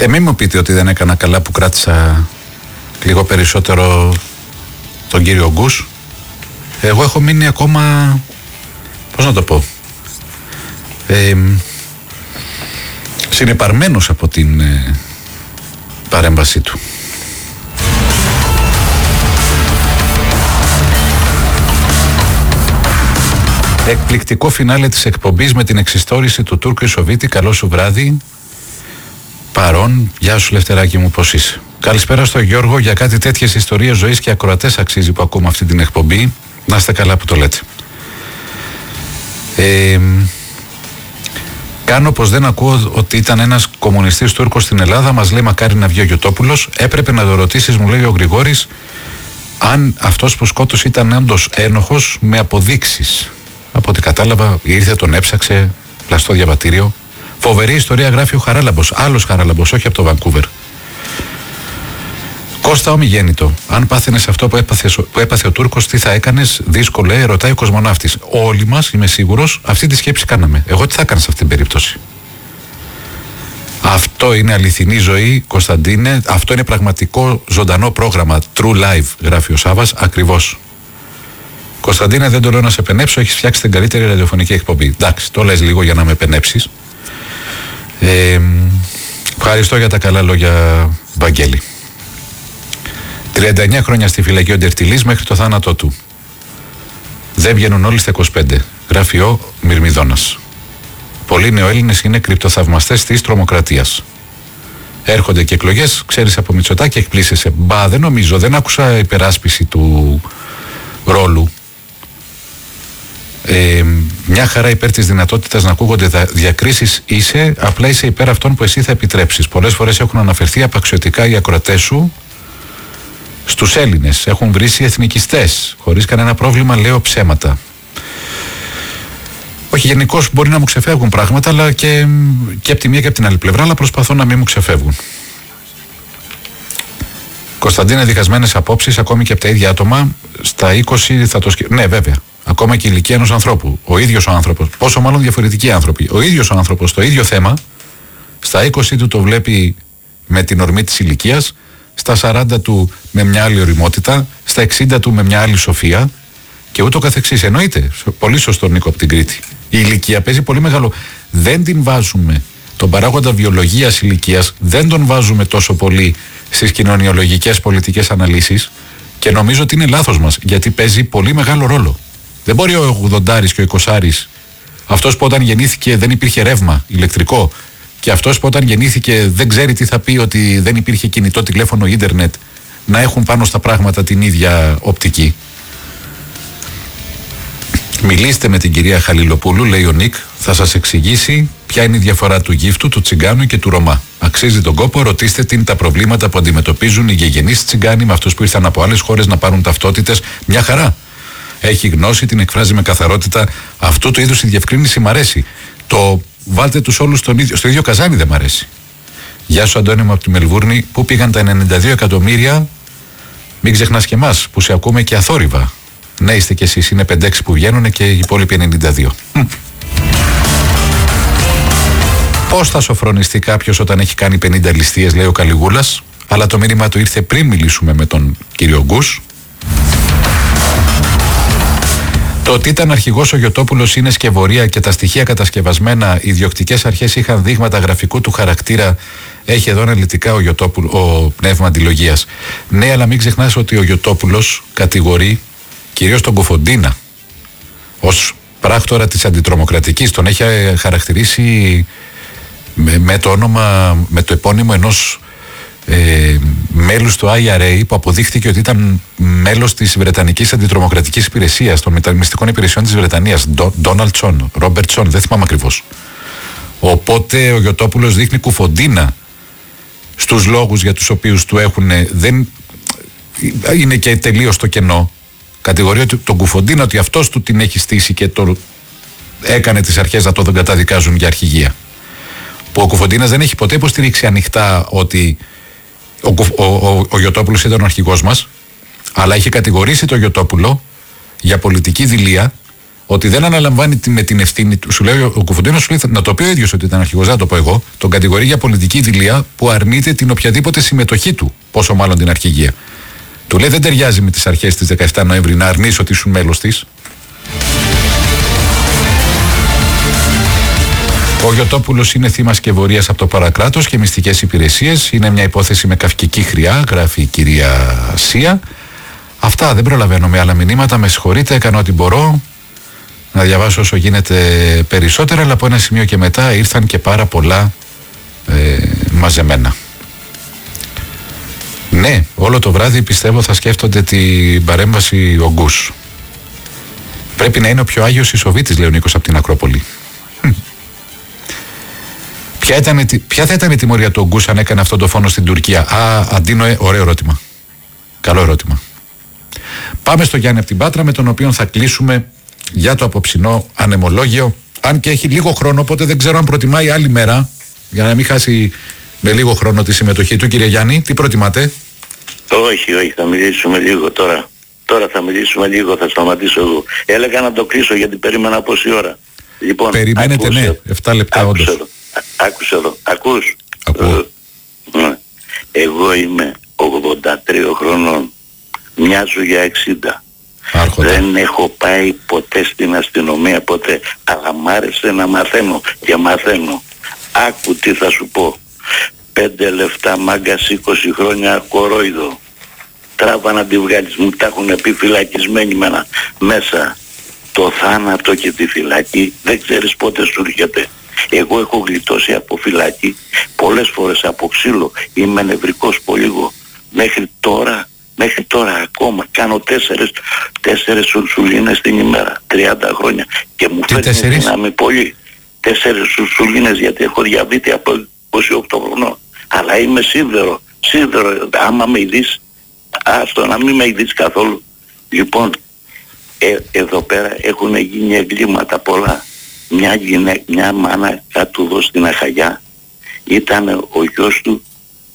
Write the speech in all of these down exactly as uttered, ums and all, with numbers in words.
Ε, μην μου πείτε ότι δεν έκανα καλά που κράτησα λίγο περισσότερο τον κύριο Γκους. Εγώ έχω μείνει ακόμα, πώς να το πω, ε, συνυπαρμένος από την ε, παρέμβασή του. Εκπληκτικό φινάλε της εκπομπής με την εξιστόρηση του Τούρκου Ισοβίτη. Καλό σου βράδυ. Παρόν, γεια σου Λευτεράκη μου, πώς είσαι? Καλησπέρα στο Γιώργο. Για κάτι τέτοιες ιστορίες ζωής και ακροατές αξίζει που ακούμε αυτή την εκπομπή. Να είστε καλά που το λέτε. Ε, κάνω πως δεν ακούω ότι ήταν ένας κομμουνιστής Τούρκος στην Ελλάδα. Μας λέει μακάρι να βγει ο Γιωτόπουλος. Έπρεπε να το ρωτήσεις, μου λέει ο Γρηγόρης, αν αυτός που σκότωσε ήταν όντως ένοχος με αποδείξεις. Από ό,τι κατάλαβα, ήρθε, τον έψαξε, πλαστό διαβατήριο. Φοβερή ιστορία γράφει ο Χαράλαμπος. Άλλος Χαράλαμπος, όχι από το Βανκούβερ. Κώστα ομιγέννητο. Αν πάθαινες αυτό που έπαθε, που έπαθε ο Τούρκος, τι θα έκανες? Δύσκολο, ε, ρωτάει ο κοσμοναύτης. Όλοι μας, είμαι σίγουρος, αυτή τη σκέψη κάναμε. Εγώ τι θα έκανα σε αυτή την περίπτωση? Αυτό είναι αληθινή ζωή, Κωνσταντίνε. Αυτό είναι πραγματικό ζωντανό πρόγραμμα. True live, γράφει ο Σάβας. Ακριβώς. Κωνσταντίνε, δεν το λέω να σε πενέψω, έχεις φτιάξει την καλύτερη ραδιοφωνική εκπομπή. Εντάξει, το λες λίγο για να με πενέψεις. Ε, ευχαριστώ για τα καλά λόγια, Βαγγέλη. τριάντα εννιά χρόνια στη φυλακή ο Ντερτιλής μέχρι το θάνατό του. Δεν βγαίνουν όλοι στα είκοσι πέντε. Γράφει ο Μυρμιδώνας. Πολλοί νεοέλληνες είναι κρυπτοθαυμαστές της τρομοκρατίας. Έρχονται και εκλογές, ξέρεις από Μητσοτάκη, εκπλήσεσαι. Μπα, δεν νομίζω, δεν άκουσα υπεράσπιση του ρόλου. Ε, μια χαρά υπέρ της δυνατότητας να ακούγονται διακρίσεις είσαι, απλά είσαι υπέρ αυτών που εσύ θα επιτρέψεις. Πολλές φορές έχουν αναφερθεί απαξιωτικά οι ακροατές σου στους Έλληνες. Έχουν βρήσει εθνικιστές. Χωρίς κανένα πρόβλημα λέω ψέματα. Όχι, γενικώς μπορεί να μου ξεφεύγουν πράγματα, αλλά και, και από τη μία και από την άλλη πλευρά, αλλά προσπαθώ να μην μου ξεφεύγουν. Κωνσταντίνε, διχασμένες απόψεις, ακόμη και από τα ίδια άτομα. Στα είκοσι θα το σκεφτεί. Ναι, βέβαια. Ακόμα και η ηλικία ενός ανθρώπου. Ο ίδιος ο άνθρωπος. Πόσο μάλλον διαφορετικοί άνθρωποι. Ο ίδιος ο άνθρωπος, το ίδιο θέμα, στα είκοσι του το βλέπει με την ορμή της ηλικίας, στα σαράντα του με μια άλλη οριμότητα, στα εξήντα του με μια άλλη σοφία και ούτω καθεξής. Εννοείται. Πολύ σωστό, Νίκο, από την Κρήτη. Η ηλικία παίζει πολύ μεγάλο. Δεν την βάζουμε. Τον παράγοντα βιολογίας ηλικίας δεν τον βάζουμε τόσο πολύ στις κοινωνιολογικές πολιτικές αναλύσεις και νομίζω ότι είναι λάθος μας, γιατί παίζει πολύ μεγάλο ρόλο. Δεν μπορεί ο ογδοντάρης και ο εικοσάρης, αυτός που όταν γεννήθηκε δεν υπήρχε ρεύμα ηλεκτρικό και αυτός που όταν γεννήθηκε δεν ξέρει τι θα πει ότι δεν υπήρχε κινητό τηλέφωνο, ίντερνετ, να έχουν πάνω στα πράγματα την ίδια οπτική. Μιλήστε με την κυρία Χαλιλοπούλου, λέει ο Νίκ, θα σας εξηγήσει ποια είναι η διαφορά του γύφτου, του τσιγκάνου και του Ρωμά. Αξίζει τον κόπο, ρωτήστε τι είναι τα προβλήματα που αντιμετωπίζουν οι γηγενείς τσιγκάνοι με αυτούς που ήρθαν από άλλες χώρες να πάρουν ταυτότητες. Μια χαρά. Έχει γνώση, την εκφράζει με καθαρότητα. Αυτού του είδους η διευκρίνηση μ' αρέσει. Το βάλτε τους όλους στον ίδιο, στο ίδιο καζάνι δεν μ' αρέσει. Γεια σου, Αντώνη μου από τη Μελβούρνη. Πού πήγαν τα ενενήντα δύο εκατομμύρια? Μην ξεχνάς και εμάς που σε ακούμε και αθόρυβα. Ναι, είστε κι εσείς. Είναι πέντε έξι που βγαίνουν και οι υπόλοιποι ενενήντα δύο. Πώς θα σοφρονιστεί κάποιος όταν έχει κάνει πενήντα ληστείες, λέει ο Καλιγούλας. Αλλά το μήνυμα του ήρθε πριν μιλήσουμε με τον κύριο Γκους. Το ότι ήταν αρχηγός ο Γιωτόπουλος είναι σκευωρία και τα στοιχεία κατασκευασμένα, οι ιδιοκτικές αρχές είχαν δείγματα γραφικού του χαρακτήρα. Έχει εδώ αναλυτικά ο, Γιωτόπουλο, ο πνεύμα αντιλογίας. Ναι, αλλά μην ξεχνάς ότι ο Γιωτόπουλος κατηγορεί κυρίως τον Κουφοντίνα ως πράκτορα της αντιτρομοκρατικής. Τον έχει χαρακτηρίσει με, με το όνομα, με το επώνυμο ενός ε, μέλους του άι αρ έι που αποδείχθηκε ότι ήταν μέλος της Βρετανικής Αντιτρομοκρατικής Υπηρεσίας, των μεταρρυθμιστικών υπηρεσιών της Βρετανίας, Ντόναλντ Τσον, Ρόμπερτ Τσον, δεν θυμάμαι ακριβώς. Οπότε ο Γιωτόπουλος δείχνει Κουφοντίνα στους λόγους για τους οποίους του έχουν, δεν είναι και τελείως το κενό. Κατηγορεί τον Κουφοντίνα ότι αυτός του την έχει στήσει και το έκανε τις αρχές να το δεν καταδικάζουν για αρχηγία. Που ο Κουφοντίνας δεν έχει ποτέ υποστηρίξει ανοιχτά ότι ο, ο, ο, ο Γιωτόπουλος ήταν ο αρχηγός μας, αλλά είχε κατηγορήσει τον Γιωτόπουλο για πολιτική δειλία, ότι δεν αναλαμβάνει με την ευθύνη του. Σου λέει ο Κουφοντίνος, σου λέει να το πει ο ίδιος ότι ήταν αρχηγός, δεν το πω εγώ. Τον κατηγορεί για πολιτική δειλία που αρνείται την οποιαδήποτε συμμετοχή του, πόσο μάλλον την αρχηγία. Του λέει δεν ταιριάζει με τις αρχές της δεκαεφτά Νοέμβρη να αρνείς ότι ήσουν μέλος της. Ο Γιωτόπουλος είναι θύμα σκευωρίας από το παρακράτος και μυστικές υπηρεσίες. Είναι μια υπόθεση με καυκική χρειά, γράφει η κυρία Σία. Αυτά, δεν προλαβαίνω με άλλα μηνύματα. Με συγχωρείτε, έκανα ό,τι μπορώ να διαβάσω όσο γίνεται περισσότερα, αλλά από ένα σημείο και μετά ήρθαν και πάρα πολλά ε, μαζεμένα. Ναι, όλο το βράδυ πιστεύω θα σκέφτονται την παρέμβαση ογκούς. Πρέπει να είναι ο πιο άγιος Ισοβίτης, λέει ο Νίκος από την Ακρόπολη. Ποια, ήταν, ποια θα ήταν η τιμωρία του Ογκούς αν έκανε αυτόν τον φόνο στην Τουρκία? Α, Αντίνοε, ωραίο ερώτημα. Καλό ερώτημα. Πάμε στο Γιάννη από την Πάτρα, με τον οποίο θα κλείσουμε για το απόψινό ανεμολόγιο. Αν και έχει λίγο χρόνο, οπότε δεν ξέρω αν προτιμάει άλλη μέρα, για να μην χάσει με λίγο χρόνο τη συμμετοχή του. Κύριε Γιάννη, τι προτιμάτε? Όχι, όχι, θα μιλήσουμε λίγο τώρα. Τώρα θα μιλήσουμε λίγο, θα σταματήσω εγώ. Έλεγα να το κλείσω γιατί περίμενα πόση ώρα. Λοιπόν, περιμένετε, ναι, επτά λεπτά όντως. Εδώ, άκουσε εδώ, ακούς? Ακούω. Ε, εγώ είμαι ογδόντα τρία χρονών, μοιάζω για εξήντα. Άρχοντα. Δεν έχω πάει ποτέ στην αστυνομία ποτέ, αλλά μ' άρεσε να μαθαίνω και μαθαίνω. Άκου τι θα σου πω. Πέντε λεφτά μάγκας, είκοσι χρόνια κορόιδο. Τράβα να τη βγάλεις, μου τα έχουν πει φυλακισμένοι μένα μέσα. Το θάνατο και τη φυλακή δεν ξέρεις πότε σου έρχεται. Εγώ έχω γλιτώσει από φυλακή πολλές φορές, από ξύλο. Είμαι νευρικός πολύ λίγο. Μέχρι τώρα, μέχρι τώρα ακόμα κάνω τέσσερις, τέσσερις σουρσουλίνες την ημέρα. τριάντα χρόνια. Και μου φέρνει δύναμη πολύ. Τέσσερις σουρσουλίνες γιατί έχω διαβήτη από είκοσι οκτώ χρονών. Αλλά είμαι σίδερο. Σίδερο. Άμα με ειδείς, άστο να μην με ειδείς καθόλου. Λοιπόν, ε, εδώ πέρα έχουν γίνει εγκλήματα πολλά. Μια, γυναί, μια μάνα κάτω εδώ στην Αχαγιά, ήταν ο γιος του,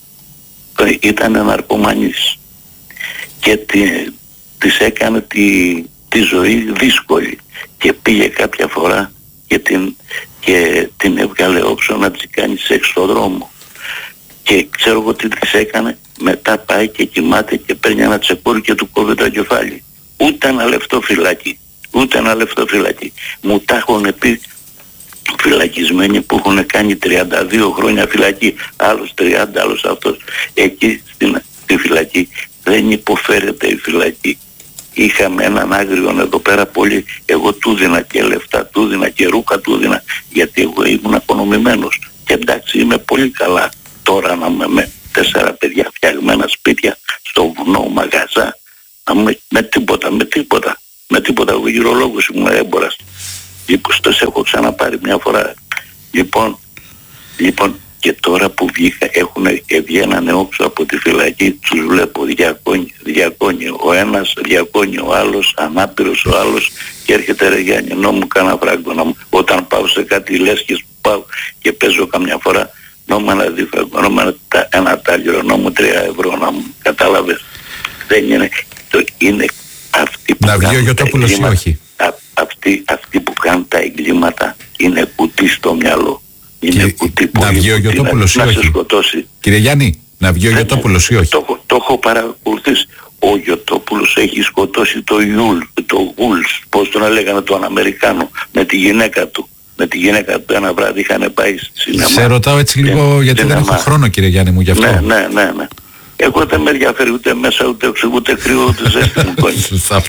ήταν ναρκωμανής και τη, της έκανε τη, τη ζωή δύσκολη και πήγε κάποια φορά και την, και την έβγαλε όψο να της κάνει σεξ στο δρόμο και ξέρω εγώ τι της έκανε. Μετά πάει και κοιμάται και παίρνει ένα τσεκούρι και του κόβει το κεφάλι. Ούτε ένα λεπτό φυλακή. Ούτε ένα λεπτό φυλακή. Μου τα έχουν πει φυλακισμένοι που έχουν κάνει τριάντα δύο χρόνια φυλακή. Άλλος τριάντα, άλλος αυτός. Εκεί στην στη φυλακή δεν υποφέρεται η φυλακή. Είχαμε έναν άγριον εδώ πέρα πολύ. Εγώ του δίνα και λεφτά, του δίνα και ρούχα του δίνα. Γιατί εγώ ήμουν απονομημένος. Και εντάξει είμαι πολύ καλά τώρα να είμαι με τέσσερα παιδιά φτιαγμένα σπίτια στο βουνό μαγαζά. Με, με τίποτα, με τίποτα. Με τίποτα, εγώ γυρολόγος ήμουν έμπορας. Λοιπόν, στες έχω ξαναπάρει μια φορά. Λοιπόν, λοιπόν, και τώρα που βγήκα, έχουν βγαίνανε όξω από τη φυλακή, τους βλέπω διακόνι, διακόνι. Ο ένας διακόνι, ο άλλος, ανάπηρος ο άλλος και έρχεται ρε Γιάννη, νό μου κάνα φράγκο. Να μου, όταν πάω σε κάτι λέσχες που πάω και παίζω καμιά φορά, νό μου ένα διφράγκο, νό μου ένα, ένα τάλιρο, νό μου τρία ευρώ, να μου κατάλαβες. Δεν είναι... Το είναι αυτοί που να βγει ο Γιωτόπουλος ή όχι? Α, αυτοί, αυτοί που κάνουν τα εγκλήματα είναι κουτί στο μυαλό. Είναι Και, κουτί να βγει ο Γιωτόπουλος ή όχι? όχι? Σκοτώσει. Κύριε Γιάννη, να βγει ο Γιωτόπουλος ή όχι? Το, το έχω παρακολουθήσει. Ο Γιωτόπουλος έχει σκοτώσει το Ιούλ, το Γουλς, πώς τον έλεγανε τον Αμερικάνο, με τη γυναίκα του. Με τη γυναίκα του ένα βράδυ είχαν πάει στη σινεμά. Σε ρωτάω έτσι λίγο γιατί δεν έχω χρόνο, κύριε Γιάννη μου, γι' αυτό. Ναι, ναι, ναι, ναι. Εγώ δεν με ενδιαφέρει ούτε μέσα, ούτε οξύ, ούτε κρύο, ούτε ζέστη μου κόνη.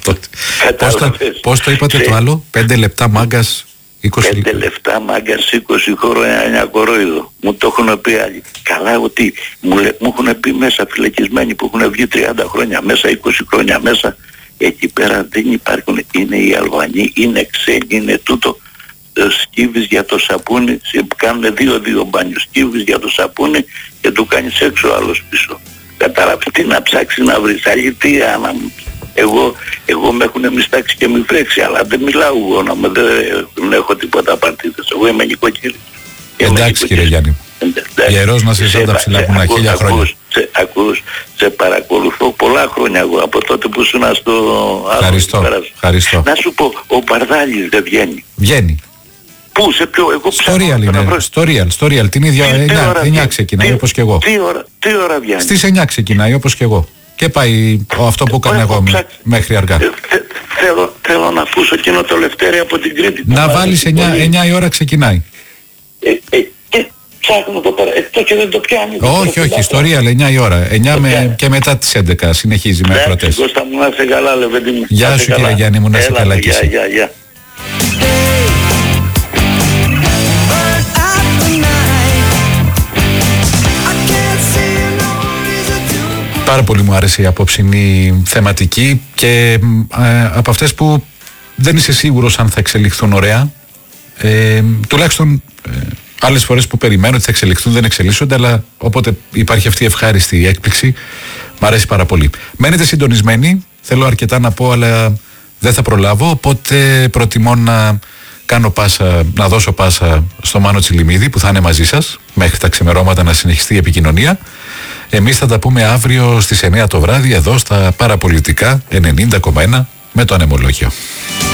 Πώς το, πώς το είπατε το άλλο? Πέντε λεπτά μάγκας, είκοσι... Πέντε λεπτά μάγκας, είκοσι χρόνια, ένα κορόιδο. Μου το έχουν πει άλλοι. Καλά ότι μου, μου έχουν πει μέσα φυλακισμένοι που έχουν βγει τριάντα χρόνια μέσα, είκοσι χρόνια μέσα. Εκεί πέρα δεν υπάρχουν. Είναι οι Αλβανοί, είναι ξένοι, είναι τούτο. Σκύβεις για το σαπούνι, κάνουν δύο-δύο μπάνιους. Σκύβεις για το σαπούνι και του κάνεις έξω άλλος πίσω. Κατάλαβε τι να ψάξει να βρεις, αλήθεια να μου. Εγώ, εγώ με έχουν μιστάξει και μη φρέξει, αλλά δεν μιλάω εγώ, να με, δεν, δεν έχω τίποτα απαρτίδες. Εγώ είμαι νοικοκύρης. Εντάξει κύριε Γιάννη. Γερός να σε σαν τα ψηλά που να χίλια χρόνια. Σε σε, ακούς, σε παρακολουθώ πολλά χρόνια εγώ, από τότε που ήσουν στο Ευχαριστώ, ευχαριστώ. Να σου πω, ο Παρδάλης δεν βγαίνει. Βγαίνει. Πού, σε ποιο, εγώ στο Real είναι, στο Real, στο Real, την ίδια εννιά ξεκινάει όπως και εγώ. Τι ώρα, τι ώρα βγαίνει? Στις εννιά ξεκινάει όπως και εγώ. Και πάει αυτό που έκανα εγώ μέχρι αργά. Ε, θε, θέλω, θέλω να ακούσω εκείνο το Λευτέρη από την Κρήτη. Να βάλεις εννιά η ώρα ξεκινάει. Ε, ε, ε, ψάχνω το πέρα, εκτός και δεν το πιάνει. Όχι, όχι, στο Real εννιά η ώρα. εννιά με, και μετά τις έντεκα συνεχίζει με ακροατές. Εντάξει, Κώστα μου, να είσαι καλά, λεβέντη μου. Γεια σου κύριε Γιάννη μου, να είσαι καλά κι εσύ. Γεια, γεια. Πάρα πολύ μου άρεσε η απόψινή θεματική και ε, από αυτές που δεν είσαι σίγουρος αν θα εξελιχθούν ωραία. Ε, τουλάχιστον ε, άλλες φορές που περιμένω ότι θα εξελιχθούν δεν εξελίσσονται, αλλά όποτε υπάρχει αυτή η ευχάριστη έκπληξη μου αρέσει πάρα πολύ. Μένετε συντονισμένοι, θέλω αρκετά να πω αλλά δεν θα προλάβω, οπότε προτιμώ να κάνω πάσα, να δώσω πάσα στο Μάνο Τσιλιμίδη που θα είναι μαζί σας μέχρι τα ξημερώματα να συνεχιστεί η επικοινωνία. Εμείς θα τα πούμε αύριο στις εννιά το βράδυ εδώ στα Παραπολιτικά ενενήντα κόμμα ένα με το Ανεμολόγιο.